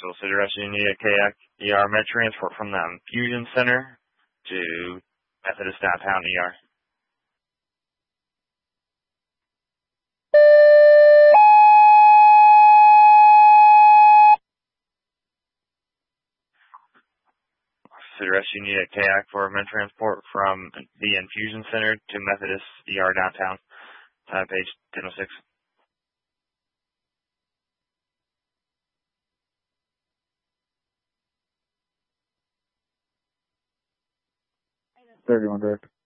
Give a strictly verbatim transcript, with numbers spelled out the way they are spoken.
Knoxville City Rescue. You need a kayak E R med transport from the Infusion Center to Methodist Downtown E R. City Rescue. You need a kayak for med transport from the Infusion Center to Methodist E R Downtown. Time page ten oh six. thirty-one direct.